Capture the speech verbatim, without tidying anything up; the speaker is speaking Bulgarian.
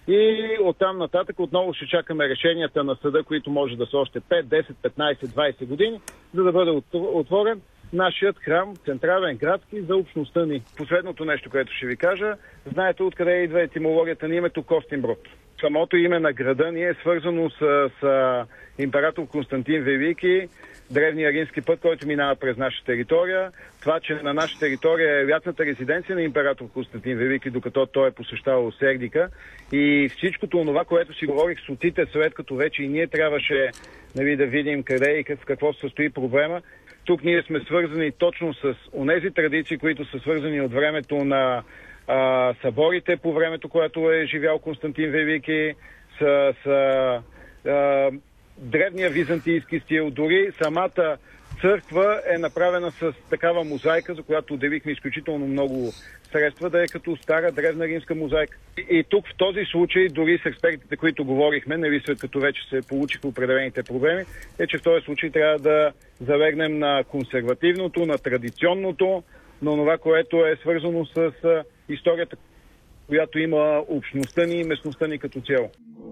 И оттам нататък отново ще чакаме решенията на съда, които може да са още пет, десет, петнайсет, двайсет години, за да бъде отворен нашият храм, централен, градски, за общността ни. Последното нещо, което ще ви кажа, знаете откъде идва етимологията на името Костинброд. Самото име на града ни е свързано с, с император Константин Велики, древния римски път, който минава през наша територия. Това, че на наша територия е лятната резиденция на император Константин Велики, докато той е посещавал Сердика. И всичкото това, което си говорих с отците, след като вече и ние трябваше, нали, да видим къде и в какво се състои проблема. Тук ние сме свързани точно с онези традиции, които са свързани от времето на а, съборите, по времето, когато е живял Константин Велики, с, с а, древния византийски стил. Дори самата църква е направена с такава мозайка, за която отделихме изключително много средства, да е като стара древна римска мозайка. И, и тук в този случай, дори с експертите, които говорихме, нали, след като вече се получиха определените проблеми, е, че в този случай трябва да залегнем на консервативното, на традиционното, на това, което е свързано с историята, която има общността ни и местността ни като цяло.